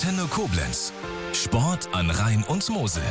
Antenne Koblenz. Sport an Rhein und Mosel.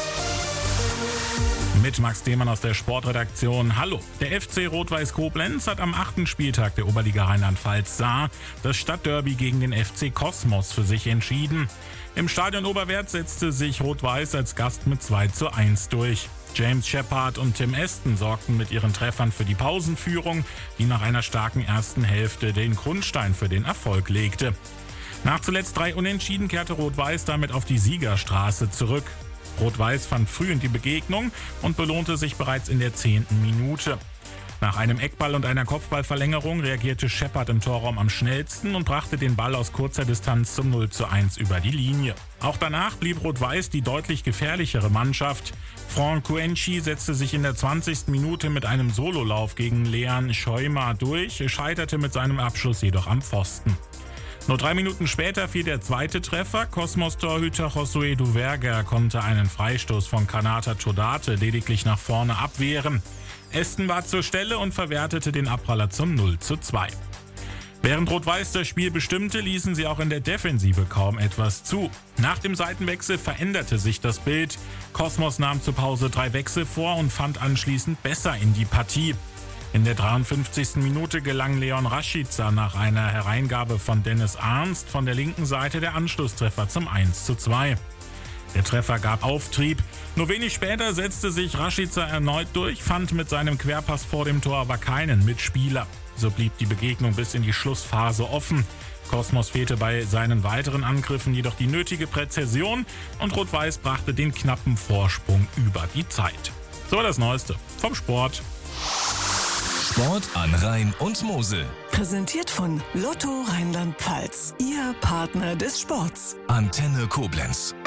Mit Max Demann aus der Sportredaktion. Hallo. Der FC Rot-Weiß Koblenz hat am 8. Spieltag der Oberliga Rheinland-Pfalz Saar das Stadtderby gegen den FC Kosmos für sich entschieden. Im Stadion Oberwert setzte sich Rot-Weiß als Gast mit 2:1 durch. James Shepard und Tim Aston sorgten mit ihren Treffern für die Pausenführung, die nach einer starken ersten Hälfte den Grundstein für den Erfolg legte. Nach zuletzt 3 Unentschieden kehrte Rot-Weiß damit auf die Siegerstraße zurück. Rot-Weiß fand früh in die Begegnung und belohnte sich bereits in der 10. Minute. Nach einem Eckball und einer Kopfballverlängerung reagierte Shepard im Torraum am schnellsten und brachte den Ball aus kurzer Distanz zum 0:1 über die Linie. Auch danach blieb Rot-Weiß die deutlich gefährlichere Mannschaft. Franck Kouenchi setzte sich in der 20. Minute mit einem Sololauf gegen Leon Scheumer durch, scheiterte mit seinem Abschluss jedoch am Pfosten. Nur 3 Minuten später fiel der zweite Treffer. Kosmos-Torhüter Josué Duverger konnte einen Freistoß von Kanata Todate lediglich nach vorne abwehren. Aston war zur Stelle und verwertete den Abpraller zum 0:2. Während Rot-Weiß das Spiel bestimmte, ließen sie auch in der Defensive kaum etwas zu. Nach dem Seitenwechsel veränderte sich das Bild. Kosmos nahm zur Pause 3 Wechsel vor und fand anschließend besser in die Partie. In der 53. Minute gelang Leon Rashica nach einer Hereingabe von Dennis Arnst von der linken Seite der Anschlusstreffer zum 1:2. Der Treffer gab Auftrieb. Nur wenig später setzte sich Rashica erneut durch, fand mit seinem Querpass vor dem Tor aber keinen Mitspieler. So blieb die Begegnung bis in die Schlussphase offen. Kosmos fehlte bei seinen weiteren Angriffen jedoch die nötige Präzision und Rot-Weiß brachte den knappen Vorsprung über die Zeit. So das Neueste vom Sport. Sport an Rhein und Mosel. Präsentiert von Lotto Rheinland-Pfalz. Ihr Partner des Sports. Antenne Koblenz.